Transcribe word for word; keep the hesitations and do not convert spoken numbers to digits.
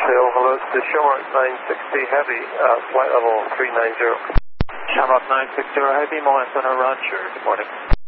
Bill, hello, to Shamrock nine sixty Heavy, uh, flight level three nine zero. Shamrock nine sixty Heavy, Moance on a Roger, good morning.